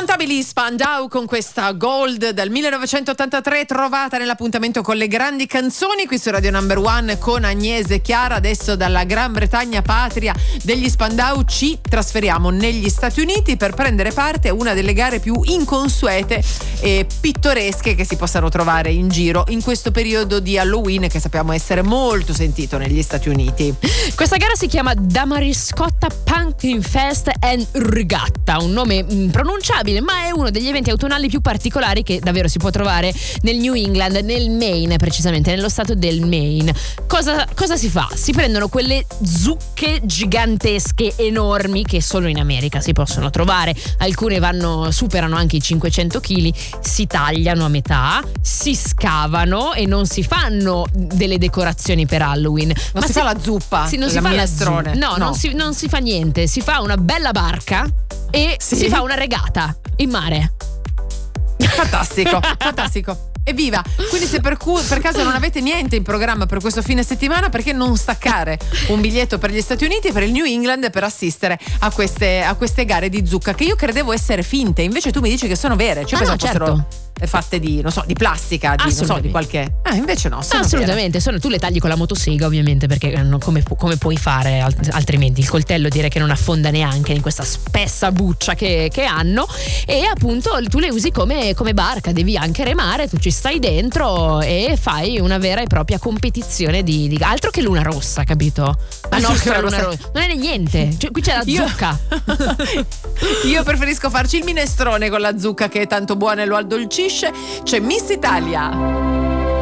Incontabili Spandau con questa Gold del 1983 trovata nell'appuntamento con le grandi canzoni qui su Radio Number One con Agnese e Chiara. Adesso dalla Gran Bretagna, patria degli Spandau, ci trasferiamo negli Stati Uniti per prendere parte a una delle gare più inconsuete e pittoresche che si possano trovare in giro in questo periodo di Halloween, che sappiamo essere molto sentito negli Stati Uniti. Questa gara si chiama Damariscotta Pumpkin Fest and Regatta, un nome pronunciabile, ma è uno degli eventi autunnali più particolari che davvero si può trovare nel New England, nel Maine precisamente, nello stato del Maine. Cosa si fa? Si prendono quelle zucche gigantesche, enormi, che solo in America si possono trovare, alcune superano anche i 500 kg, si tagliano a metà, si scavano e non si fanno delle decorazioni per Halloween, ma si fa la zuppa, non si fa minestrone. No. Non si fa niente, si fa una bella barca e si fa una regata in mare. Fantastico, fantastico. Evviva! Quindi se per caso non avete niente in programma per questo fine settimana, perché non staccare un biglietto per gli Stati Uniti, per il New England, per assistere a queste gare di zucca che io credevo essere finte, invece tu mi dici che sono vere. Cioè no, certo. Fatte di, non so, di plastica, di qualche. Invece no, sono assolutamente vere. Tu le tagli con la motosega, ovviamente, perché come puoi fare altrimenti? Il coltello direi che non affonda neanche in questa spessa buccia che hanno, e appunto tu le usi come barca, devi anche remare, tu ci stai dentro e fai una vera e propria competizione di altro che Luna Rossa, capito? La nostra Luna Rossa non è niente, cioè, qui c'è la zucca. Io preferisco farci il minestrone con la zucca, che è tanto buona e lo addolcisce. C'è Miss Italia.